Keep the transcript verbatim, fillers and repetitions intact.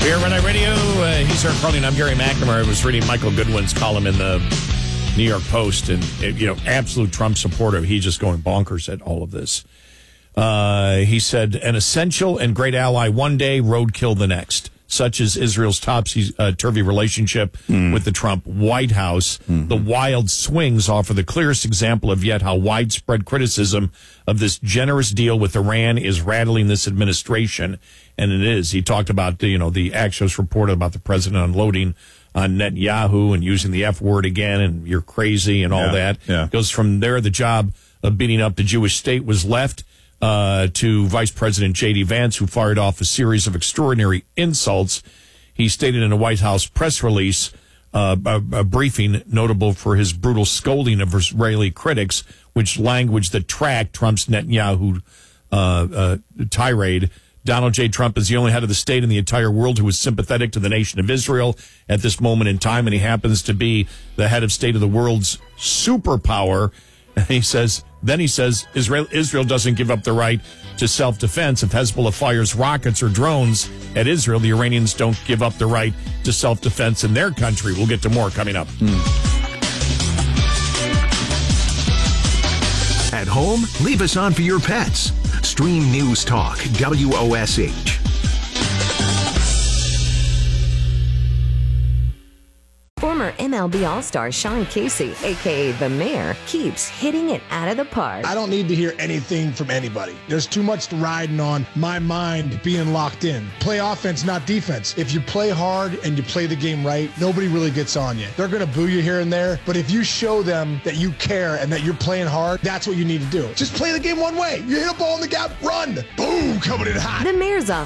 Here, Red Eye Radio. Uh, he's Eric Carlin. I'm Gary McNamara. I was reading Michael Goodwin's column in the New York Post, and uh, you know, absolute Trump supporter. He's just going bonkers at all of this. Uh, he said, "An essential and great ally one day, roadkill the next." Such as Israel's topsy-turvy relationship mm. with the Trump White House. Mm-hmm. The wild swings offer the clearest example of yet how widespread criticism of this generous deal with Iran is rattling this administration. And it is. He talked about, you know, the Axios report about the president unloading on Netanyahu and using the F word again, and you're crazy and all yeah, that. Yeah. Goes from there, the job of beating up the Jewish state was left Uh, to Vice President J D. Vance, who fired off a series of extraordinary insults. He stated in a White House press release, uh, a, a briefing notable for his brutal scolding of Israeli critics, which language that tracked Trump's Netanyahu uh, uh, tirade. Donald J. Trump is the only head of the state in the entire world who is sympathetic to the nation of Israel at this moment in time, and he happens to be the head of state of the world's superpower. And he says, then he says, Israel, Israel doesn't give up the right to self-defense. If Hezbollah fires rockets or drones at Israel, the Iranians don't give up the right to self-defense in their country. We'll get to more coming up. Mm. At home, leave us on for your pets. Stream News Talk, W O S H. Former M L B All-Star Sean Casey, a k a. The Mayor, keeps hitting it out of the park. I don't need to hear anything from anybody. There's too much riding on my mind being locked in. Play offense, not defense. If you play hard and you play the game right, nobody really gets on you. They're going to boo you here and there, but if you show them that you care and that you're playing hard, that's what you need to do. Just play the game one way. You hit a ball in the gap, run. Boom, coming in hot. The Mayor's